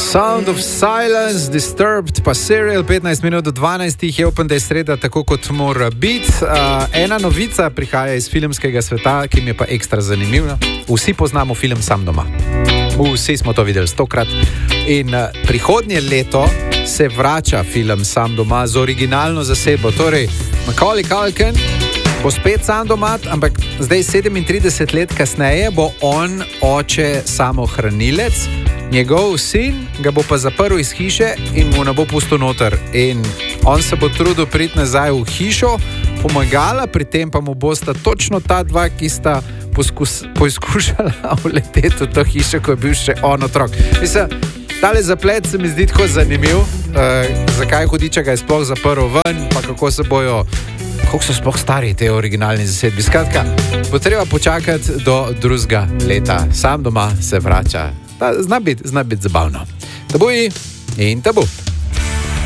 Sound of Silence, Disturbed, pa Serial, 15 minut do 12, je upam, da je sreda tako, kot mora biti. Ena novica prihaja iz filmskega sveta, ki mi je pa ekstra zanimiva. Vsi poznamo film Sam doma. Vsi smo to videli 100krat. In prihodnje leto se vrača film Sam doma z originalno zasedbo. Torej, Macaulay Culkin bo spet sam doma, ampak zdaj 37 let kasneje bo on oče samohranilec. Njegov sin ga bo pa zaprl iz hiše in mu ne bo pustil noter. In on se bo trudil priti nazaj v hišo, pomagala, pri tem pa mu bosta točno ta dva, ki sta poizkušala uleteti v to hišo, ko je bil še on otrok. Mislim, tale zaplet se mi zdi tako zanimiv, zakaj hudiča ga je sploh zaprl ven, pa kako se bojo, koliko so sploh stari te originalni zasedbi. Skratka, bo treba počakati do drugega leta. Sam doma se vrača. Zna biti zabavno. Tabuji in tabu.